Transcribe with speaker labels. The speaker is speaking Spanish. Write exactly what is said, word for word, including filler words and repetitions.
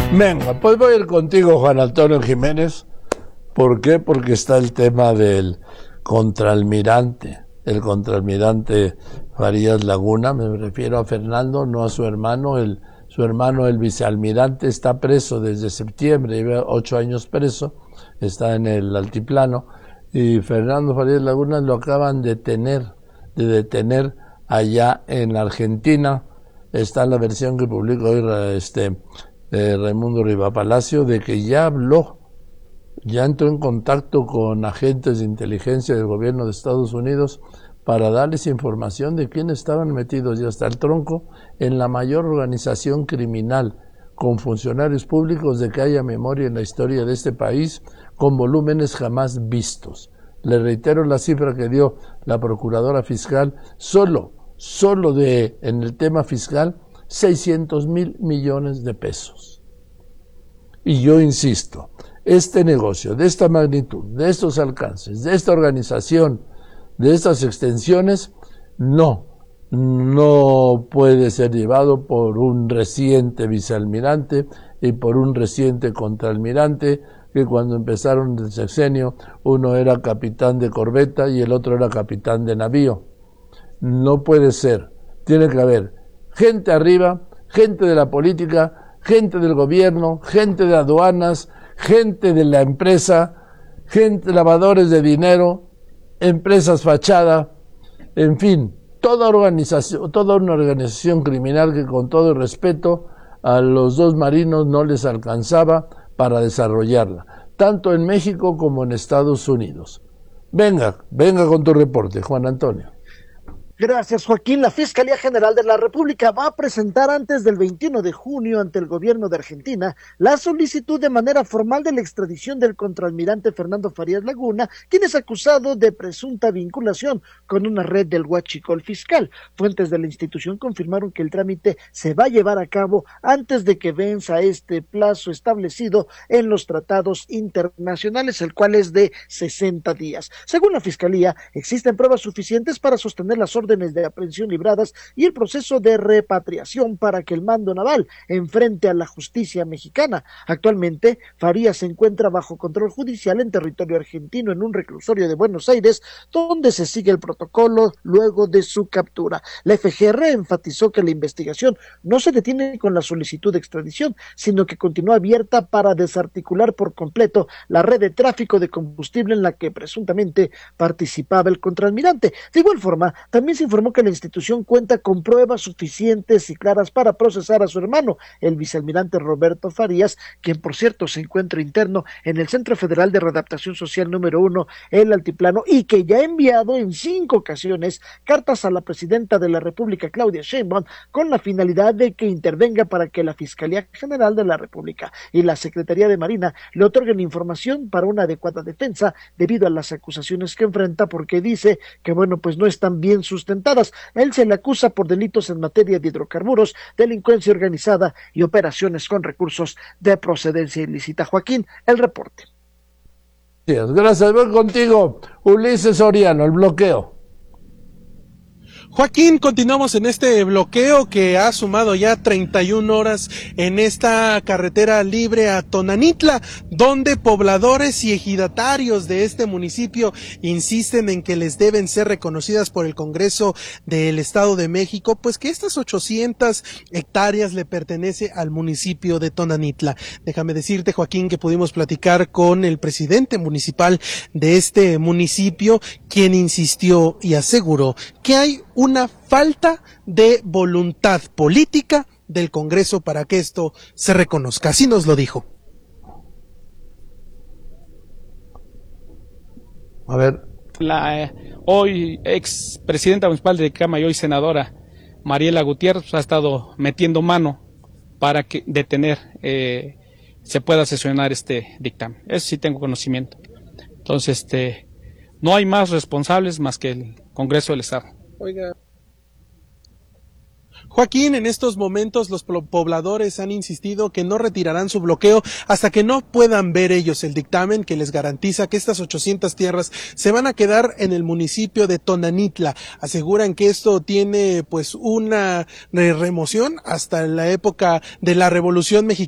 Speaker 1: Venga, pues voy a ir contigo, Juan Antonio Jiménez. ¿Por qué? Porque está el tema del contraalmirante, el contraalmirante Farías Laguna, me refiero a Fernando, no a su hermano. El, su hermano, el vicealmirante, está preso desde septiembre, lleva ocho años preso, está en el altiplano, y Fernando Farías Laguna lo acaban de detener, de detener allá en Argentina. Está la versión que publicó hoy este Eh, Raimundo Rivapalacio, de que ya habló, ya entró en contacto con agentes de inteligencia del gobierno de Estados Unidos para darles información de quiénes estaban metidos ya hasta el tronco en la mayor organización criminal con funcionarios públicos de que haya memoria en la historia de este país, con volúmenes jamás vistos. Le reitero la cifra que dio la procuradora fiscal, solo, solo de, en el tema fiscal, seiscientos mil millones de pesos. Y yo insisto, este negocio de esta magnitud, de estos alcances, de esta organización, de estas extensiones, no, no puede ser llevado por un reciente vicealmirante y por un reciente contraalmirante, que cuando empezaron el sexenio, uno era capitán de corbeta y el otro era capitán de navío. No puede ser, tiene que haber gente arriba, gente de la política, gente del gobierno, gente de aduanas, gente de la empresa, gente, lavadores de dinero, empresas fachada, en fin, toda organización, toda una organización criminal que, con todo el respeto, a los dos marinos no les alcanzaba para desarrollarla, tanto en México como en Estados Unidos. Venga, venga con tu reporte, Juan Antonio.
Speaker 2: Gracias, Joaquín. La Fiscalía General de la República va a presentar antes del veintiuno de junio ante el gobierno de Argentina la solicitud de manera formal de la extradición del contraalmirante Fernando Farías Laguna, quien es acusado de presunta vinculación con una red del huachicol fiscal. Fuentes de la institución confirmaron que el trámite se va a llevar a cabo antes de que venza este plazo establecido en los tratados internacionales, el cual es de sesenta días. Según la Fiscalía, existen pruebas suficientes para sostener las órdenes de aprehensión libradas y el proceso de repatriación para que el mando naval enfrente a la justicia mexicana. Actualmente, Farías se encuentra bajo control judicial en territorio argentino en un reclusorio de Buenos Aires, donde se sigue el protocolo luego de su captura. La F G R enfatizó que la investigación no se detiene con la solicitud de extradición, sino que continúa abierta para desarticular por completo la red de tráfico de combustible en la que presuntamente participaba el contraalmirante. De igual forma, también se informó que la institución cuenta con pruebas suficientes y claras para procesar a su hermano, el vicealmirante Roberto Farías, quien por cierto se encuentra interno en el Centro Federal de Readaptación Social número uno, el Altiplano, y que ya ha enviado en cinco ocasiones cartas a la presidenta de la República, Claudia Sheinbaum, con la finalidad de que intervenga para que la Fiscalía General de la República y la Secretaría de Marina le otorguen información para una adecuada defensa debido a las acusaciones que enfrenta, porque dice que, bueno, pues no están bien sustentadas. Él se le acusa por delitos en materia de hidrocarburos, delincuencia organizada y operaciones con recursos de procedencia ilícita. Joaquín, el reporte.
Speaker 1: Gracias, voy contigo, Ulises Soriano, el bloqueo.
Speaker 3: Joaquín, continuamos en este bloqueo que ha sumado ya treinta y una horas en esta carretera libre a Tonanitla, donde pobladores y ejidatarios de este municipio insisten en que les deben ser reconocidas por el Congreso del Estado de México, pues que estas ochocientas hectáreas le pertenece al municipio de Tonanitla. Déjame decirte, Joaquín, que pudimos platicar con el presidente municipal de este municipio, quien insistió y aseguró que hay una falta de voluntad política del Congreso para que esto se reconozca. Así nos lo dijo.
Speaker 1: A ver.
Speaker 4: La eh, hoy ex presidenta municipal de Tecama y hoy senadora Mariela Gutiérrez pues, ha estado metiendo mano para que detener, eh, se pueda sesionar este dictamen. Eso sí tengo conocimiento. Entonces, este, no hay más responsables más que el Congreso del Estado.
Speaker 3: Oiga. Joaquín, en estos momentos los pobladores han insistido que no retirarán su bloqueo hasta que no puedan ver ellos el dictamen que les garantiza que estas ochocientas tierras se van a quedar en el municipio de Tonanitla. Aseguran que esto tiene pues una remoción hasta la época de la Revolución Mexicana.